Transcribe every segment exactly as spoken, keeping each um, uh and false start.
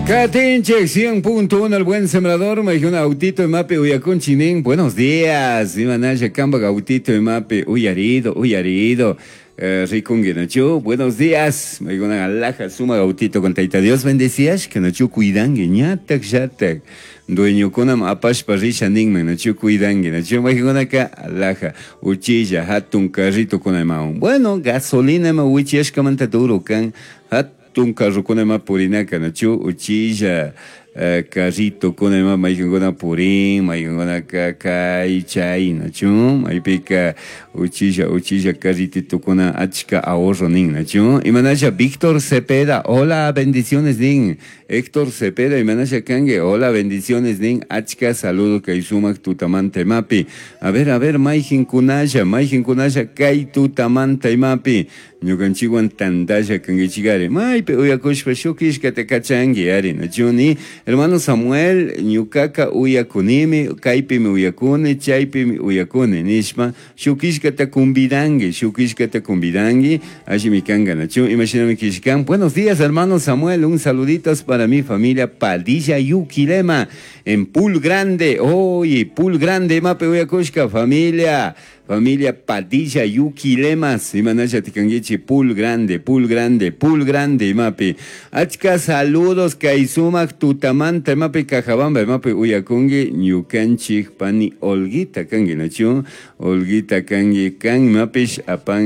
Catinche, cien punto uno, el buen sembrador, me dijo un autito de mape, uyacun chinin, buenos días, imanaya camba autito de mape, uyarido, uyarido, eh, rikungi nacho, buenos días, me dijo una alaja, suma autito con taita, Dios bendecías, que nacho cuidangue, ñatak, yatak, dueño kunam apash parisha ningme, nacho cuidangue, nacho me dijo una ca, alaja, uchilla, hatun carrito con el maun, bueno, gasolina ma uchiash kamanta duro kan, hat un carro con el purina canachu uchilla uh, carrito con el más maigona purín maigona cacay chay nachu maipica uchilla uchilla carritito con achka ahorro nin nachu y manaya Víctor Cepeda, hola, bendiciones nin. Héctor Cepeda y manaya kange, hola, bendiciones nin. Achka, saludo que sumak tutamante mapi. A ver, a ver, maijin kunaya, maijin kunaya kai tutamante mapi. Ñukanchiguan tandaya kangichigare. Mai pe uyakushpa shukish que te cachangi ari nachuni. Hermano Samuel, ñukaka uyakunimi, kaipi mi uyakuni, chaipi mi uyakuni nishma. Shukish que te kumbidangi, shukish que te kumbidangi. Ashi mi kanga nachu. Imagíname kishkan. Buenos días, hermano Samuel. Un saluditos para mi familia Padilla Yuquilema en Pool Grande. Oye, Pool Grande, mape uyakushka familia. Familia Padilla Yuquilemas, imanaya tikangichi, Pool Grande, Pool Grande, Pool Grande, mapi. Achka saludos, kaisumak, tutamanta, mapi, cajabamba, mapi, uyakungi, ñukanchik, pani, Olguita, kangi, nachu, Olguita, kangi, kan, mapish,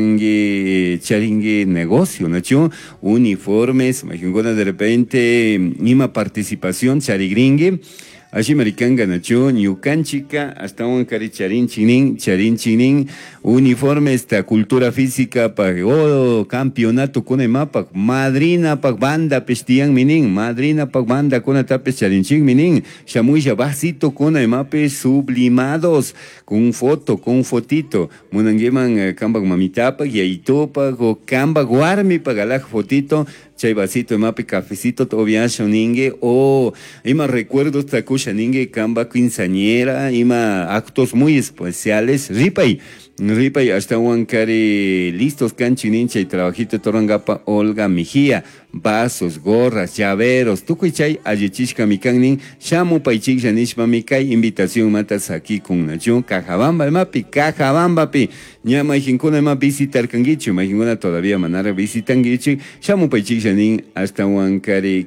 apangi, charingi, negocio, nachu, uniformes, majingona de repente, ima participación, charigringi. Allí americanga nacho, ñucanchica, hasta un cari charin chinin, charin chinin, uniforme esta cultura física pa oh, campeonato con el mapa, madrina pa banda pestian minin, madrina pa banda con tapes charin chin minin, chamuya vasito con el mape sublimados, con foto, con fotito, munangeman camba mamitapa, y ahí topa, go camba guarmi pa galaj fotito, chay vasito de mape cafecito todavía shoningue o ima recuerdos takusha ningue camba quinceañera ima actos muy especiales ripay ripay hasta huancari listos canchinincha y trabajito torangapa Olga Mejía vasos, gorras, llaveros, tukuichay, ayechishka mikangnin, shamu paichik janishma mikai, invitación matas aquí con Nachun, Cajabamba, el mapi, Cajabamba, pi, ñama jinkuna ma visitar kangichu, majinguna todavía manara visitan gichu, shamu paichik janin, hasta huancari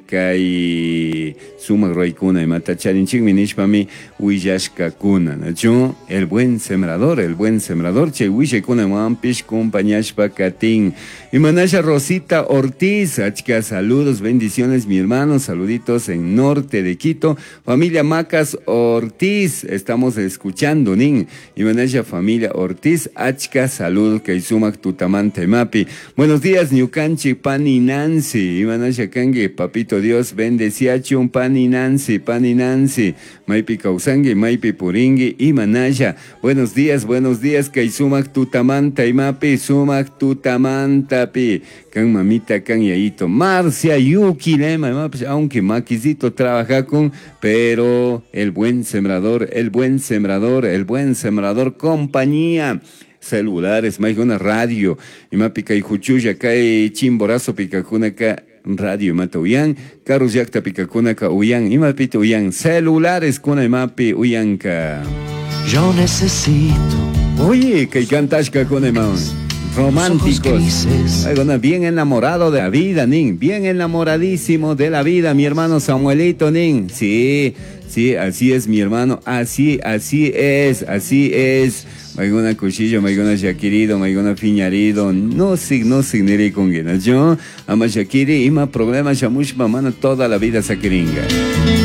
kai suma roikuna y mata charinchik minishma mi, uyashka kuna, Nachun, el buen sembrador, el buen sembrador, che uishe kuna mampish, compañashpa katin, y manasha Rosita Ortiz, achka saludos, bendiciones, mi hermano, saluditos en norte de Quito, familia Macas Ortiz, estamos escuchando, nin, y manaya familia Ortiz, achka, saludos, que sumak tutamante mapi, buenos días, Ñucanchi, Pani Nancy, y manaya kange, papito Dios, bendeciachi, un Pani Nancy, Pani Nancy, maipi causangue, maipi puringue, y manaya, buenos días, buenos días, que sumak tutamante mapi, sumak tutamanta pi, can mamita, can yaito, Marcia Yuquilema, aunque maquisito trabaja con, pero el buen sembrador, el buen sembrador, el buen sembrador, compañía, celulares, maigona radio, y mapica y juchuya, cae chimborazo, picacuna, radio, mata uyan, carros yacta, picacuna, uyan, y mapita uyan, celulares, con el mapi, uyanca. Yo necesito. Oye, que cantashka con el mapi. Románticos, bien enamorado de la vida, nin, bien enamoradísimo de la vida, mi hermano Samuelito, nin, sí, sí, así es mi hermano, así, así es, así es, maigona cuchillo, maigona shakirido, maigona fiñarido, no sig, no signiré con guinas, yo, ama shakiri, ima problema, shamush mamana toda la vida sakiringa.